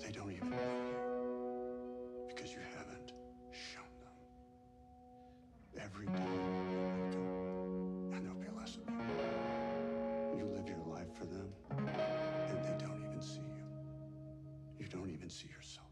They don't even know you because you haven't shown them. Every day you wake up, and there'll be less of you. You live your life for them, and they don't even see you. You don't even see yourself.